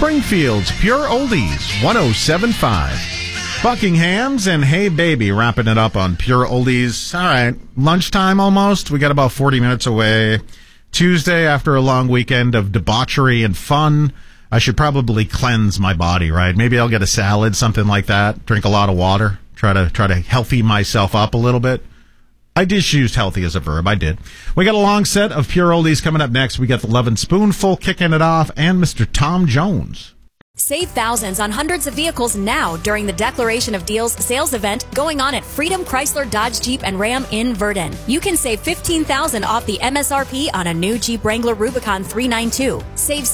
Springfield's Pure Oldies, 107.5. Buckingham's and Hey Baby wrapping it up on Pure Oldies. All right, lunchtime almost. We got about 40 minutes away. Tuesday, after a long weekend of debauchery and fun, I should probably cleanse my body, right? Maybe I'll get a salad, something like that. Drink a lot of water. Try to healthy myself up a little bit. I just used healthy as a verb. I did. We got a long set of Pure Oldies coming up next. We got the Lovin' Spoonful kicking it off and Mr. Tom Jones. Save thousands on hundreds of vehicles now during the Declaration of Deals sales event going on at Freedom Chrysler Dodge Jeep and Ram in Verdon. You can save $15,000 off the MSRP on a new Jeep Wrangler Rubicon 392. Save